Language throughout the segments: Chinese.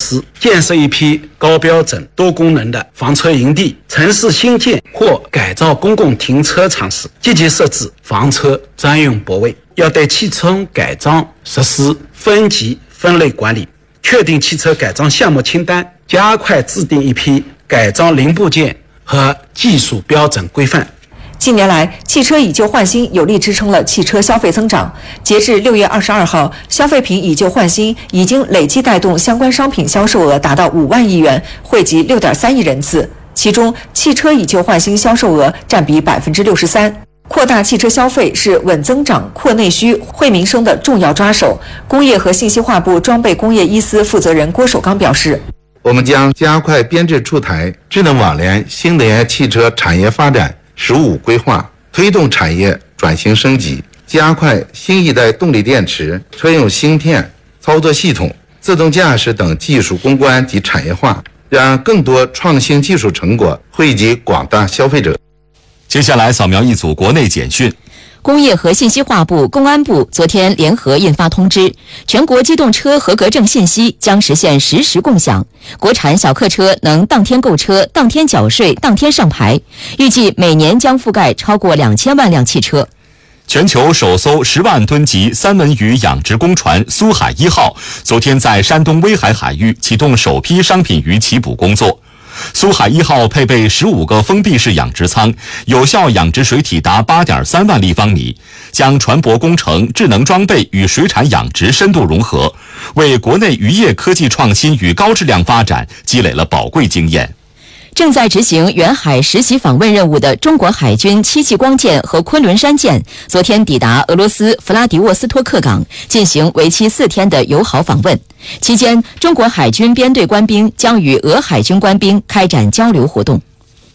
施，建设一批高标准、多功能的房车营地；城市新建或改造公共停车场时，积极设置房车专用泊位。要对汽车改装实施分级分类管理，确定汽车改装项目清单，加快制定一批改装零部件和技术标准规范。 近年来，汽车以旧换新有力支撑了汽车消费增长。截至6月22号，消费品以旧换新已经累计带动相关商品销售额达到5万亿元，惠及6.3亿人次。其中，汽车以旧换新销售额占比63%。扩大汽车消费是稳增长、扩内需、惠民生的重要抓手。工业和信息化部装备工业一司负责人郭守刚表示， 我们将加快编制出台智能网联新能源汽车产业发展15规划，推动产业转型升级，加快新一代动力电池、车用芯片、操作系统、自动驾驶等技术攻关及产业化，让更多创新技术成果惠及广大消费者。 接下来扫描一组国内简讯。 工业和信息化部、公安部昨天联合印发通知，全国机动车合格证信息将实现实时共享，国产小客车能当天购车、当天缴税、当天上牌，预计每年将覆盖超过2000万辆汽车。 全球首艘10万吨级三文鱼养殖工船苏海1号昨天在山东威海海域启动首批商品鱼起捕工作。苏海1号配备15个封闭式养殖舱，有效养殖水体达8.3万立方米，将船舶工程、智能装备与水产养殖深度融合，为国内渔业科技创新与高质量发展积累了宝贵经验。 正在执行远海实习访问任务的中国海军7系光舰和昆仑山舰昨天抵达俄罗斯弗拉迪沃斯托克港，进行为期4天的友好访问。期间，中国海军编队官兵将与俄海军官兵开展交流活动。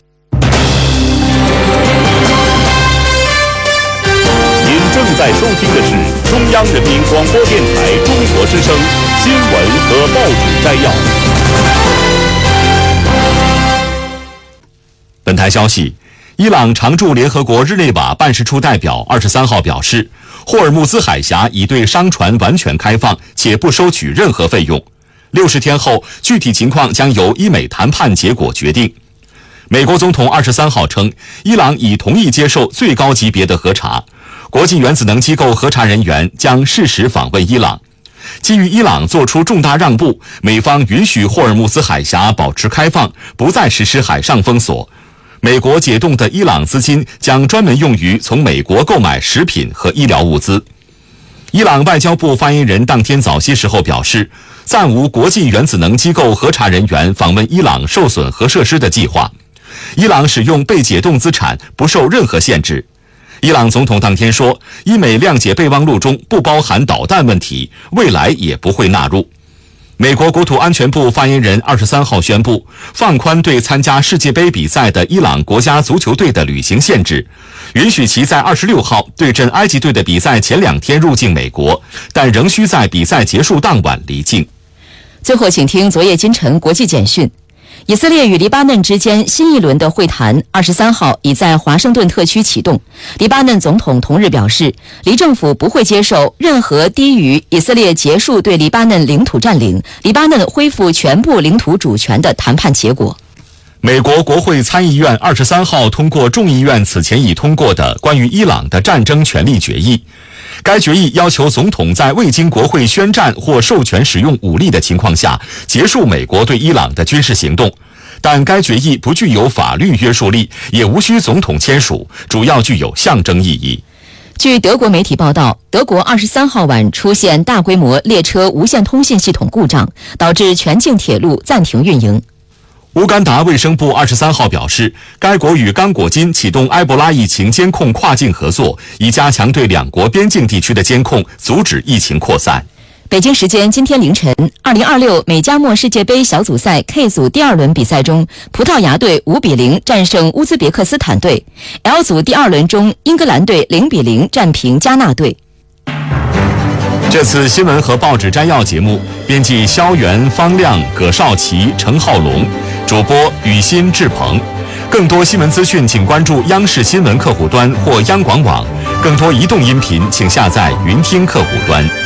您正在收听的是中央人民广播电台中国之声新闻和报纸摘要。 本台消息，伊朗常驻联合国日内瓦办事处代表23号表示，霍尔木兹海峡已对商船完全开放，且不收取任何费用。60天后，具体情况将由伊美谈判结果决定。美国总统23号称，伊朗已同意接受最高级别的核查，国际原子能机构核查人员将适时访问伊朗。基于伊朗做出重大让步，美方允许霍尔木兹海峡保持开放，不再实施海上封锁。美国解冻的伊朗资金将专门用于从美国购买食品和医疗物资。伊朗外交部发言人当天早些时候表示，暂无国际原子能机构核查人员访问伊朗受损核设施的计划。伊朗使用被解冻资产不受任何限制。伊朗总统当天说，伊美谅解备忘录中不包含导弹问题，未来也不会纳入。美国国土安全部发言人23号宣布，放宽对参加世界杯比赛的伊朗国家足球队的旅行限制，允许其在26号对阵埃及队的比赛前2天入境美国，但仍需在比赛结束当晚离境。 最后，请听昨夜今晨国际简讯。以色列与黎巴嫩之间新一轮的会谈23号已在华盛顿特区启动。黎巴嫩总统同日表示，黎政府不会接受任何低于以色列结束对黎巴嫩领土占领、黎巴嫩恢复全部领土主权的谈判结果。 美国国会参议院23号通过众议院此前已通过的关于伊朗的战争权利决议。该决议要求总统在未经国会宣战或授权使用武力的情况下结束美国对伊朗的军事行动，但该决议不具有法律约束力，也无需总统签署，主要具有象征意义。 据德国媒体报道，德国23号晚出现大规模列车无线通信系统故障，导致全境铁路暂停运营。 乌干达卫生部23号表示，该国与刚果金启动埃博拉疫情监控跨境合作，以加强对两国边境地区的监控，阻止疫情扩散。 北京时间今天凌晨，2026美加墨世界杯小组赛 K 组第2轮比赛中，葡萄牙队5-0战胜乌兹别克斯坦队。L 组第2轮中，英格兰队0-0战平加纳队。 这次新闻和报纸摘要节目，编辑肖元、方亮、葛少奇、程浩龙，主播雨欣、志鹏。更多新闻资讯，请关注央视新闻客户端或央广网。更多移动音频，请下载云听客户端。